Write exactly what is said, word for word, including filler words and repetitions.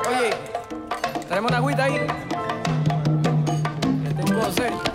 Oye, tenemos una agüita ahí. Que tengo sed.